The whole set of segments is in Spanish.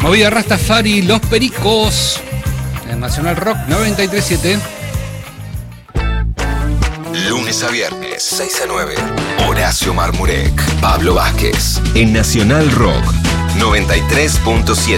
Movida Rastafari, Los Pericos, en Nacional Rock 93.7. Lunes a viernes, 6 a 9. Horacio Marmurek, Pablo Vázquez, en Nacional Rock 93.7.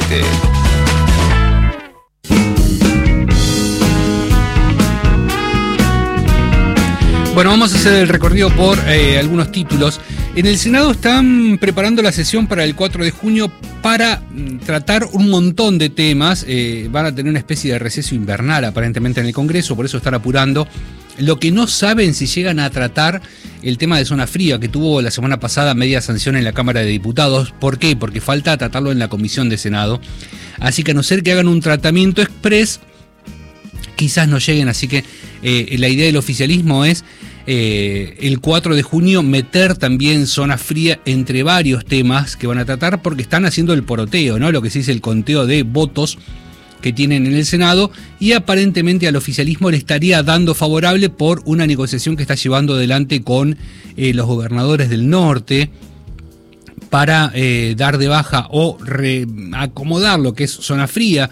Bueno, vamos a hacer el recorrido por algunos títulos. En el Senado están preparando la sesión para el 4 de junio para tratar un montón de temas. Van a tener una especie de receso invernal aparentemente en el Congreso, por eso están apurando. Lo que no saben si llegan a tratar el tema de zona fría, que tuvo la semana pasada media sanción en la Cámara de Diputados. ¿Por qué? Porque falta tratarlo en la Comisión de Senado. Así que a no ser que hagan un tratamiento express, quizás no lleguen. Así que la idea del oficialismo es el 4 de junio meter también zona fría entre varios temas que van a tratar, porque están haciendo el poroteo, ¿no? Lo que se dice el conteo de votos que tienen en el Senado, y aparentemente al oficialismo le estaría dando favorable por una negociación que está llevando adelante con los gobernadores del norte para dar de baja o acomodar lo que es zona fría,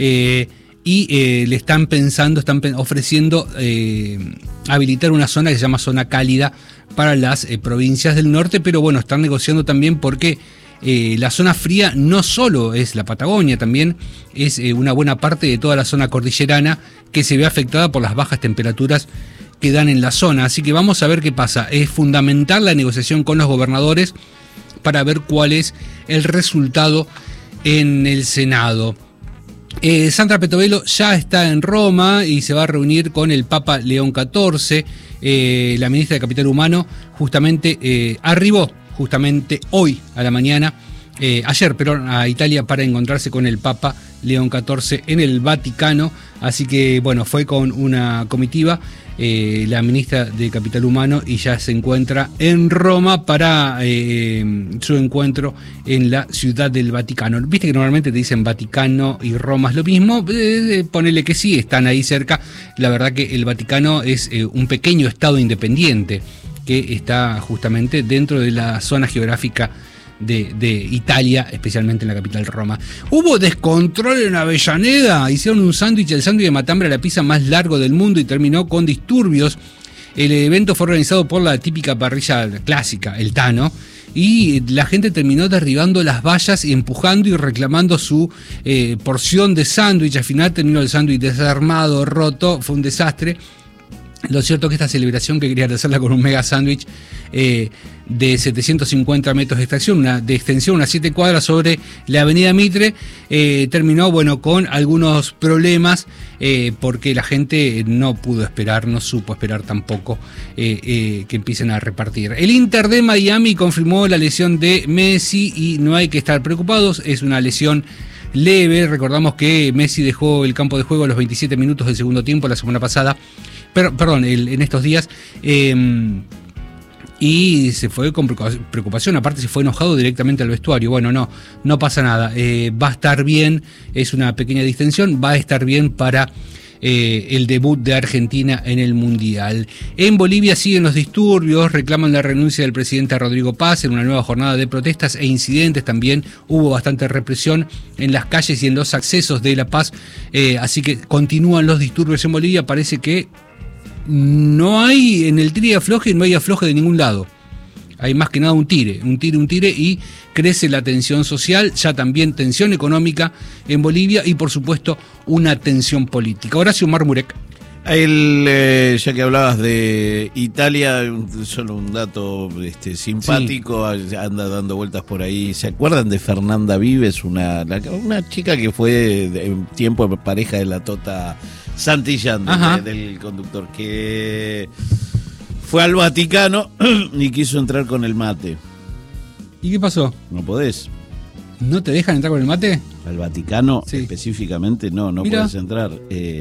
y le están ofreciendo habilitar una zona que se llama zona cálida para las provincias del norte, pero bueno, están negociando también porque la zona fría no solo es la Patagonia, también es una buena parte de toda la zona cordillerana que se ve afectada por las bajas temperaturas que dan en la zona. Así que vamos a ver qué pasa. Es fundamental la negociación con los gobernadores para ver cuál es el resultado en el Senado. Sandra Petovelo ya está en Roma y se va a reunir con el Papa León XIV. La ministra de Capital Humano justamente arribó justamente hoy a la mañana, ayer, a Italia para encontrarse con el Papa León XIV en el Vaticano. Así que bueno, fue con una comitiva la ministra de Capital Humano y ya se encuentra en Roma para su encuentro en la Ciudad del Vaticano. Viste que normalmente te dicen Vaticano y Roma es lo mismo, ponele que sí, están ahí cerca. La verdad que el Vaticano es un pequeño estado independiente que está justamente dentro de la zona geográfica de Italia, especialmente en la capital Roma. Hubo descontrol en Avellaneda, hicieron un sándwich, el sándwich de matambre a la pizza más largo del mundo, y terminó con disturbios. El evento fue organizado por la típica parrilla clásica, el Tano, y la gente terminó derribando las vallas y empujando y reclamando su porción de sándwich. Al final terminó el sándwich desarmado, roto, fue un desastre. Lo cierto es que esta celebración, que querían hacerla con un mega sándwich de 750 metros de extensión, unas 7 cuadras sobre la avenida Mitre, terminó con algunos problemas, porque la gente no pudo esperar, no supo esperar tampoco que empiecen a repartir. El Inter de Miami confirmó la lesión de Messi y no hay que estar preocupados, es una lesión leve. Recordamos que Messi dejó el campo de juego a los 27 minutos del segundo tiempo la semana pasada, en estos días, y se fue con preocupación, aparte se fue enojado directamente al vestuario. Bueno, no pasa nada, va a estar bien, es una pequeña distensión, va a estar bien para el debut de Argentina en el Mundial. En Bolivia siguen los disturbios, reclaman la renuncia del presidente Rodrigo Paz en una nueva jornada de protestas e incidentes. También hubo bastante represión en las calles y en los accesos de La Paz, así que continúan los disturbios en Bolivia. Parece que no hay en el tire y afloje, no hay afloje de ningún lado. Hay más que nada un tire, y crece la tensión social, ya también tensión económica en Bolivia y por supuesto una tensión política. Horacio Marmurek. Ya que hablabas de Italia, solo un dato simpático, sí. Anda dando vueltas por ahí. ¿Se acuerdan de Fernanda Vives, una chica que fue en tiempo pareja de la Tota Santillán, del conductor, que fue al Vaticano y quiso entrar con el mate? ¿Y qué pasó? No podés. ¿No te dejan entrar con el mate? Al Vaticano, sí. Específicamente no Mira. Puedes entrar.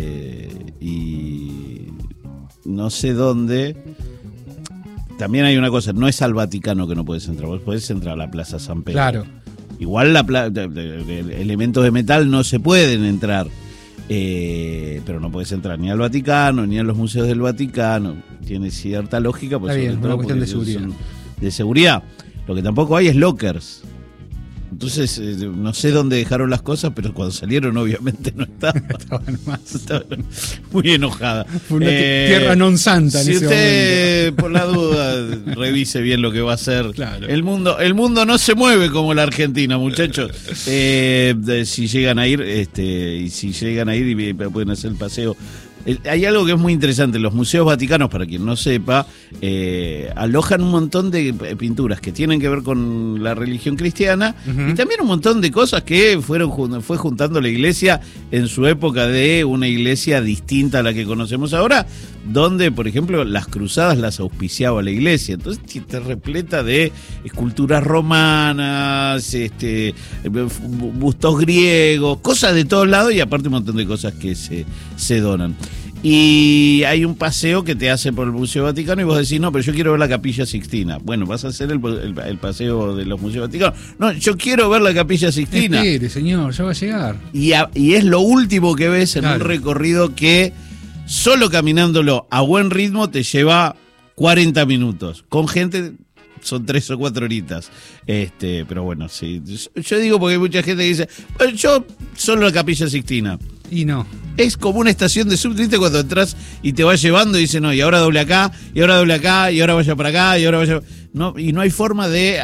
Y no sé dónde. También hay una cosa, no es al Vaticano que no puedes entrar, vos podés entrar a la Plaza San Pedro. Claro. Igual elementos de metal no se pueden entrar, pero no puedes entrar ni al Vaticano, ni a los museos del Vaticano. Tiene cierta lógica, pues, está bien, sobre todo una cuestión de porque seguridad. De seguridad. Lo que tampoco hay es lockers. Entonces, no sé dónde dejaron las cosas, pero cuando salieron obviamente no estaban. Estaba muy enojada. Fue una tierra non santa. Si en ese usted, momento. por la duda, revise bien lo que va a hacer. Claro. El mundo no se mueve como la Argentina, muchachos. Si llegan a ir, y si llegan a ir y pueden hacer el paseo. Hay algo que es muy interesante. Los museos vaticanos, para quien no sepa, alojan un montón de pinturas que tienen que ver con la religión cristiana, y también un montón de cosas que fue juntando la iglesia en su época de una iglesia distinta a la que conocemos ahora, donde, por ejemplo, las cruzadas las auspiciaba la iglesia. Entonces te repleta de esculturas romanas, bustos griegos, cosas de todos lados, y aparte un montón de cosas que se donan. Y hay un paseo que te hace por el Museo Vaticano y vos decís, no, pero yo quiero ver la Capilla Sixtina. Bueno, vas a hacer el paseo de los Museos Vaticanos. No, yo quiero ver la Capilla Sixtina. Espere, señor, ya va a llegar. Y es lo último que ves en un recorrido que solo caminándolo a buen ritmo te lleva 40 minutos. Con gente son 3 o 4 horitas. Pero bueno, sí. Yo digo porque hay mucha gente que dice, bueno, yo solo la Capilla Sixtina. Y no. Es como una estación de subte, ¿viste? Cuando entras y te va llevando y dice, no, y ahora doble acá, y ahora doble acá, y ahora vaya para acá, y ahora vaya... No, y no hay forma de,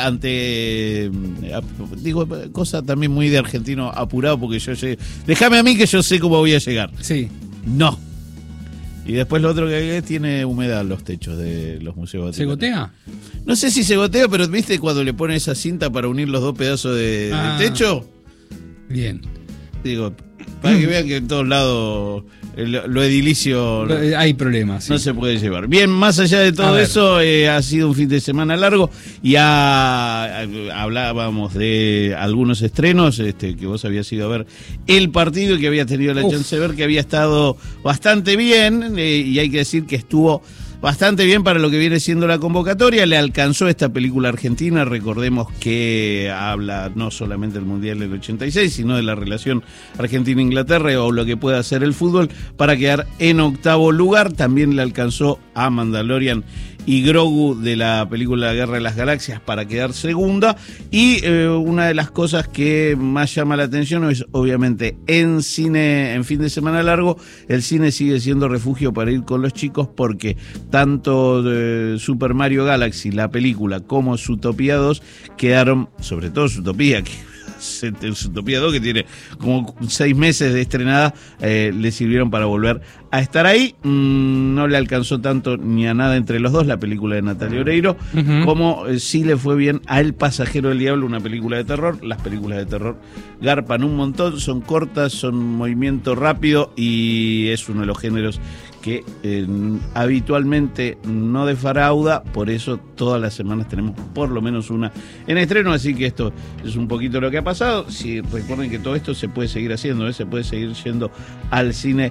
digo, cosa también muy de argentino apurado, porque yo llegué. Déjame a mí que yo sé cómo voy a llegar. Sí. No. Y después lo otro que tiene humedad los techos de los museos vaticanos. ¿Se gotea? No sé si se gotea, pero ¿viste cuando le ponen esa cinta para unir los dos pedazos de techo? Bien. Digo, para que vean que en todos lados lo edilicio hay problemas. Sí. No se puede llevar. Bien, más allá de todo eso, ha sido un fin de semana largo. Ya hablábamos de algunos estrenos, que vos habías ido a ver el partido, que había tenido la chance de ver, que había estado bastante bien, y hay que decir que estuvo bastante bien para lo que viene siendo la convocatoria. Le alcanzó esta película argentina, recordemos que habla no solamente del Mundial del 86, sino de la relación Argentina-Inglaterra o lo que puede hacer el fútbol, para quedar en 8º lugar. También le alcanzó a Mandalorian y Grogu de la película Guerra de las Galaxias para quedar segunda. Y una de las cosas que más llama la atención es, obviamente, en cine, en fin de semana largo, el cine sigue siendo refugio para ir con los chicos, porque tanto Super Mario Galaxy, la película, como Zootopia 2 quedaron, sobre todo Zootopia, Zootopia 2, que tiene como 6 meses de estrenada, le sirvieron para volver a estar ahí. No le alcanzó tanto ni a nada entre los dos, la película de Natalia Oreiro, como sí le fue bien a El Pasajero del Diablo, una película de terror. Las películas de terror garpan un montón, son cortas, son movimiento rápido, y es uno de los géneros que habitualmente no defrauda. Por eso todas las semanas tenemos por lo menos una en estreno, así que esto es un poquito lo que ha pasado. Si recuerden que todo esto se puede seguir haciendo, se puede seguir yendo al cine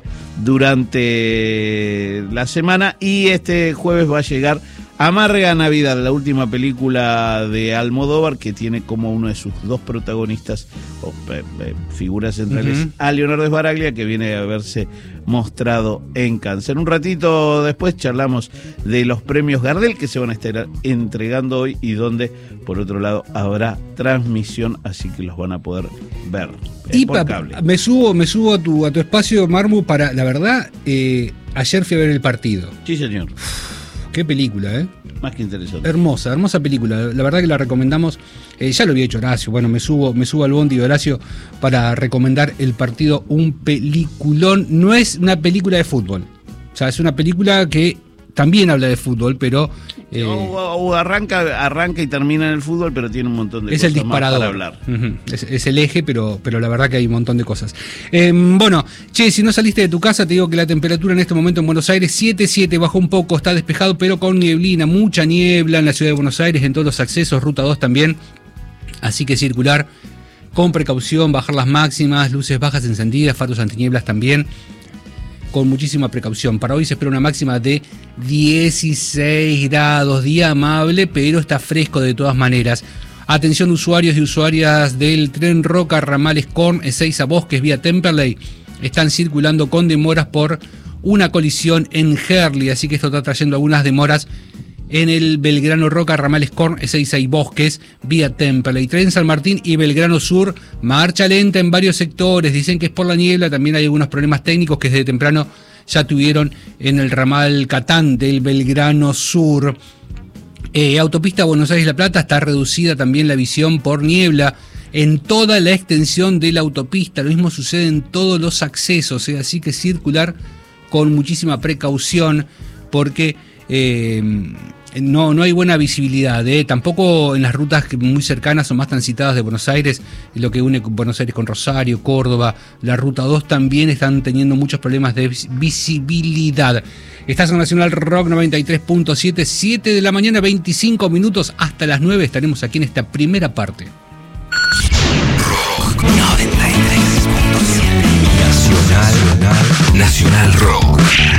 durante la semana, y este jueves va a llegar Amarga Navidad, la última película de Almodóvar, que tiene como uno de sus dos protagonistas o figuras centrales a Leonardo Sbaraglia, que viene a haberse mostrado en Cannes. En un ratito después charlamos de los premios Gardel, que se van a estar entregando hoy, y donde, por otro lado, habrá transmisión, así que los van a poder ver por cable. Me subo a tu espacio, Marmu, para, la verdad, ayer fui a ver el partido. Sí, señor. Qué película, ¿eh? Más que interesante. Hermosa película. La verdad que la recomendamos. Ya lo había hecho Horacio. Bueno, me subo al bondi de Horacio para recomendar el partido. Un peliculón. No es una película de fútbol. O sea, es una película que también habla de fútbol, pero... arranca y termina en el fútbol, pero tiene un montón de cosas el disparador. Más para hablar. Es el eje, pero la verdad que hay un montón de cosas. Bueno, si no saliste de tu casa, te digo que la temperatura en este momento en Buenos Aires, 7,7, bajó un poco, está despejado, pero con nieblina, mucha niebla en la ciudad de Buenos Aires, en todos los accesos, Ruta 2 también. Así que circular con precaución, bajar las máximas, luces bajas encendidas, faros antinieblas también, con muchísima precaución. Para hoy se espera una máxima de 16 grados, día amable, pero está fresco de todas maneras. Atención usuarios y usuarias del tren Roca, ramales Korn, Ezeiza, Bosques, vía Temperley, están circulando con demoras por una colisión en Herli, así que esto está trayendo algunas demoras en el Belgrano Roca, ramales Corn, Ezeiza y Bosques, vía Temperley. Tren San Martín y Belgrano Sur, marcha lenta en varios sectores. Dicen que es por la niebla, también hay algunos problemas técnicos que desde temprano ya tuvieron en el ramal Catán del Belgrano Sur. Autopista Buenos Aires-La Plata, está reducida también la visión por niebla en toda la extensión de la autopista. Lo mismo sucede en todos los accesos, así que circular con muchísima precaución porque no hay buena visibilidad. Tampoco en las rutas muy cercanas o más transitadas de Buenos Aires, lo que une Buenos Aires con Rosario, Córdoba, la Ruta 2 también están teniendo muchos problemas de visibilidad. Estación Nacional Rock 93.7, 7 de la mañana, 25 minutos, hasta las 9 estaremos aquí en esta primera parte. Rock 93.7 Nacional Rock.